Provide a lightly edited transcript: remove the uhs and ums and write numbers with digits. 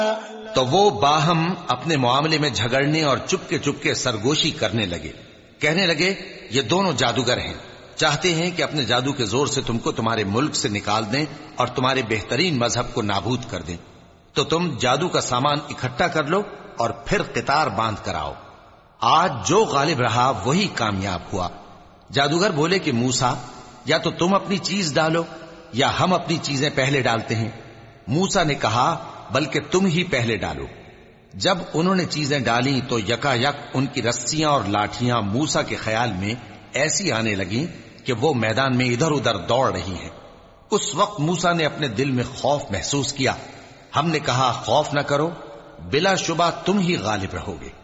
तो वो बाहम अपने मामले में झगड़ने और चुपके चुपके सरगोशी करने लगे। कहने लगे, ये दोनों जादूगर हैं, चाहते हैं कि अपने जादू के जोर से तुमको तुम्हारे मुल्क से निकाल दें और तुम्हारे बेहतरीन मजहब को नाबूद कर दें। तो तुम जादू का सामान इकट्ठा कर लो और फिर कितार बांध कर आओ। आज जो गालिब रहा वही कामयाब हुआ। जादूगर बोले कि मूसा, या तो तुम अपनी चीज डालो या हम अपनी चीजें पहले डालते हैं। मूसा ने कहा, बल्कि तुम ही पहले डालो। जब उन्होंने चीजें डाली तो यकायक उनकी रस्सियां और लाठियां मूसा के ख्याल में ऐसी आने लगी कि वो मैदान में इधर उधर दौड़ रही हैं। उस वक्त मूसा ने अपने दिल में खौफ महसूस किया। हमने कहा, खौफ न करो, बिलाशुबा तुम ही गालिब रहोगे।